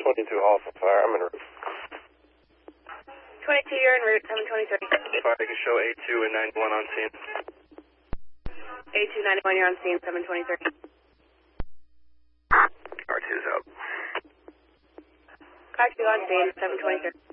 Alpha Fire, I'm en route. 22, you're en route, 723. Fire, you can show A2 and 91 on scene. A2, 91, you're on scene, 723. R2's out. Car 2 on scene, 723.